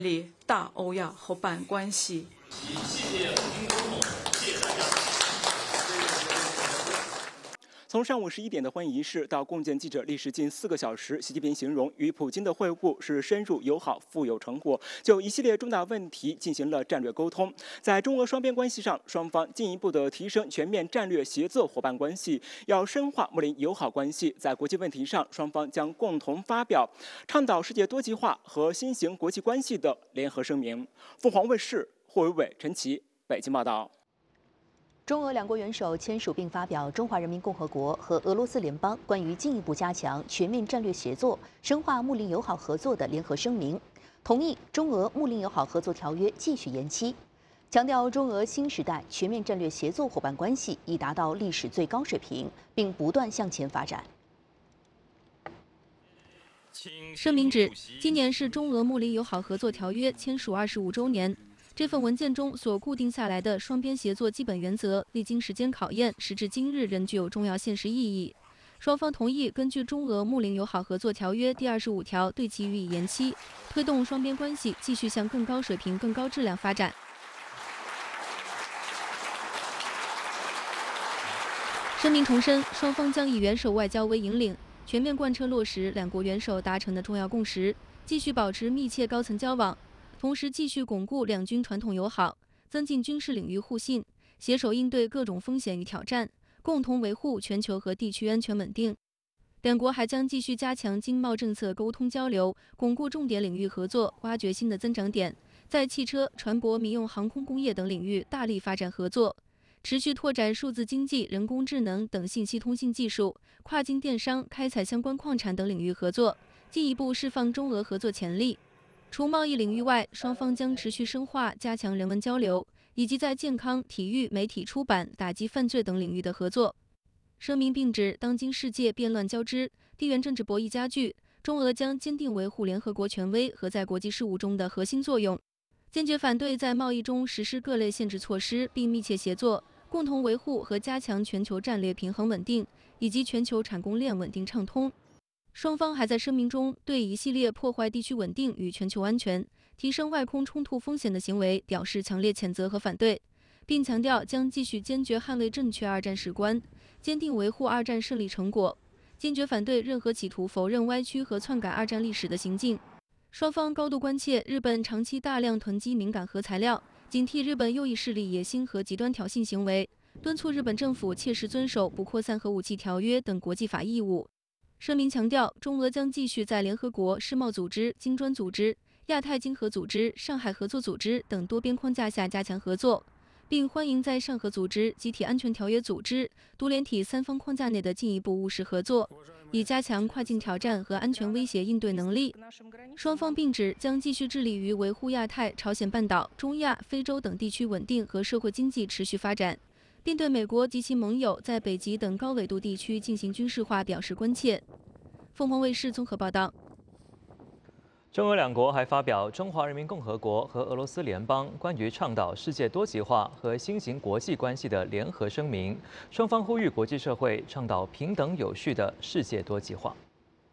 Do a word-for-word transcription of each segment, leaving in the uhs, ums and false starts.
立大欧亚伙伴关系。 谢谢普京总统，谢谢大家。 从上午十一点的欢迎仪式到共建记者历时近四个小时，习近平形容与普京的会晤是深入友好、富有成果，就一系列重大问题进行了战略沟通。在中俄双边关系上，双方进一步的提升全面战略协作伙伴关系，要深化睦邻友好关系。在国际问题上，双方将共同发表倡导世界多极化和新型国际关系的联合声明。凤凰卫视霍伟伟、陈琦北京报道。 中俄两国元首签署并发表《中华人民共和国和俄罗斯联邦关于进一步加强全面战略协作、深化睦邻友好合作的联合声明》，同意中俄睦邻友好合作条约继续延期，强调中俄新时代全面战略协作伙伴关系已达到历史最高水平，并不断向前发展。 声明指，今年是中俄睦邻友好合作条约签署二十五周年。这份文件中所固定下来的双边协作基本原则，历经时间考验，时至今日仍具有重要现实意义。双方同意根据中俄睦邻友好合作条约第二十五条对其予以延期，推动双边关系继续向更高水平、更高质量发展。声明重申，双方将以元首外交为引领，全面贯彻落实两国元首达成的重要共识，继续保持密切高层交往。同时，继续巩固两军传统友好，增进军事领域互信，携手应对各种风险与挑战，共同维护全球和地区安全稳定。两国还将继续加强经贸政策沟通交流，巩固重点领域合作，挖掘新的增长点，在汽车、船舶、民用航空工业等领域大力发展合作，持续拓展数字经济、人工智能等信息通信技术、跨境电商、开采相关矿产等领域合作，进一步释放中俄合作潜力。除贸易领域外，双方将持续深化、加强人文交流，以及在健康、体育、媒体出版、打击犯罪等领域的合作。声明并指，当今世界变乱交织，地缘政治博弈加剧，中俄将坚定维护联合国权威和在国际事务中的核心作用，坚决反对在贸易中实施各类限制措施，并密切协作，共同维护和加强全球战略平衡稳定以及全球产供链稳定畅通。双方还在声明中对一系列破坏地区稳定与全球安全、提升外空冲突风险的行为表示强烈谴责和反对，并强调将继续坚决捍卫正确二战史观，坚定维护二战胜利成果，坚决反对任何企图否认歪曲和篡改二战历史的行径。双方高度关切日本长期大量囤积敏感核材料，警惕日本右翼势力野心和极端挑衅行为，敦促日本政府切实遵守不扩散核武器条约等国际法义务。声明强调，中俄将继续在联合国、世贸组织、金砖组织、亚太经合组织、上海合作组织等多边框架下加强合作，并欢迎在上合组织、集体安全条约组织、独联体三方框架内的进一步务实合作，以加强跨境挑战和安全威胁应对能力。双方并指，将继续致力于维护亚太、朝鲜半岛、中亚、非洲等地区稳定和社会经济持续发展，并对美国及其盟友在北极等高纬度地区进行军事化表示关切。凤凰卫视综合报道。 中俄两国还发表《中华人民共和国和俄罗斯联邦关于倡导世界多极化和新型国际关系的联合声明》，双方呼吁国际社会倡导平等有序的世界多极化。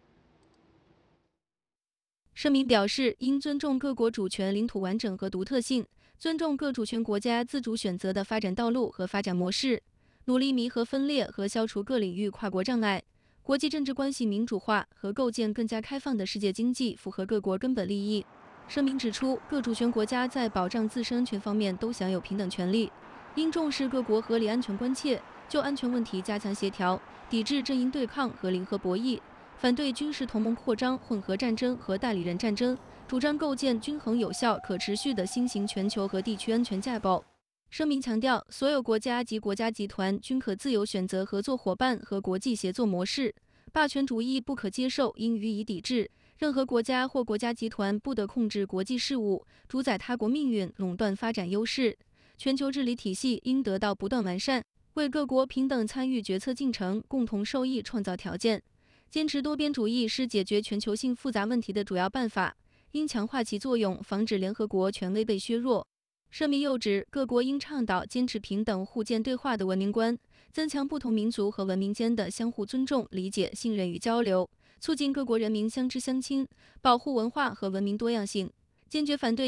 声明表示，应尊重各国主权、领土完整和独特性，尊重各主权国家自主选择的发展道路和发展模式，努力弥合分裂和消除各领域跨国障碍。国际政治关系民主化和构建更加开放的世界经济符合各国根本利益。声明指出，各主权国家在保障自身安全方面都享有平等权利，应重视各国合理安全关切，就安全问题加强协调，抵制阵营对抗和零和博弈，反对军事同盟扩张、混合战争和代理人战争，主张构建均衡、有效、可持续的新型全球和地区安全架构。声明强调，所有国家及国家集团均可自由选择合作伙伴和国际协作模式，霸权主义不可接受，应予以抵制。任何国家或国家集团不得控制国际事务，主宰他国命运，垄断发展优势。全球治理体系应得到不断完善，为各国平等参与决策进程、共同受益创造条件。坚持多边主义是解决全球性复杂问题的主要办法，应强化其作用，防止联合国权威被削弱。声明又指，各国应倡导坚持平等互鉴对话的文明观，增强不同民族和文明间的相互尊重、理解、信任与交流，促进各国人民相知相亲，保护文化和文明多样性， 坚决反对